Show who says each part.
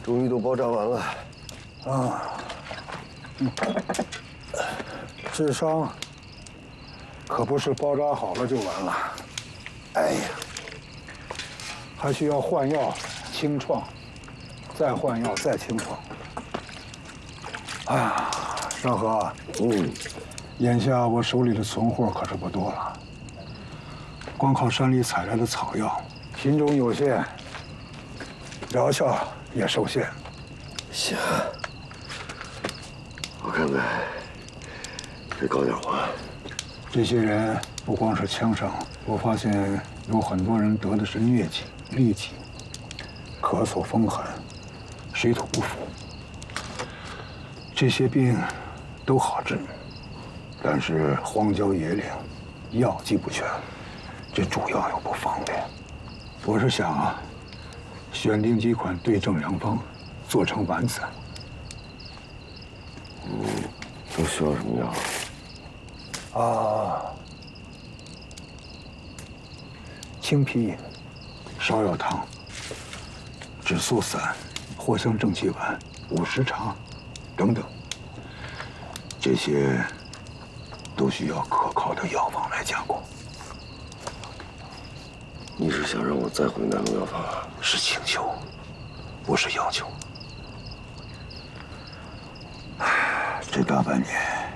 Speaker 1: 终于都包扎完了。
Speaker 2: 啊，治伤可不是包扎好了就完了。哎呀，还需要换药、清创，再换药、再清创。啊，尚和，眼下我手里的存货可是不多了，光靠山里采来的草药，品种有限，疗效也受限。
Speaker 1: 行，我看看，得搞点活。
Speaker 2: 这些人不光是枪伤，我发现有很多人得的是疟疾、痢疾，咳嗽、风寒，水土不服。这些病都好治，但是荒郊野岭，药既不全，这煮药又不方便。我是想啊，选定几款对症良方，做成丸子。
Speaker 1: 都需要什么药？
Speaker 2: 啊，青皮饮、芍药汤、止嗽散、藿香正气丸、五石茶等等，这些都需要可靠的药方来加工。
Speaker 1: 你是想让我再回南路药房啊？
Speaker 2: 是请求，不是要求。这大半年。